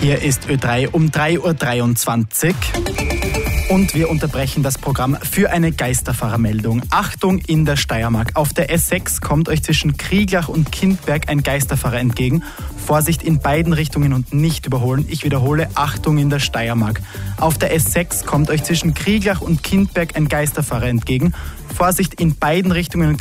Hier ist Ö3 um 3:23 Uhr. Und wir unterbrechen das Programm für eine Geisterfahrermeldung. Achtung in der Steiermark. Auf der S6 kommt euch zwischen Krieglach und Kindberg ein Geisterfahrer entgegen. Vorsicht in beiden Richtungen und nicht überholen. Ich wiederhole, Achtung in der Steiermark. Auf der S6 kommt euch zwischen Krieglach und Kindberg ein Geisterfahrer entgegen. Vorsicht in beiden Richtungen und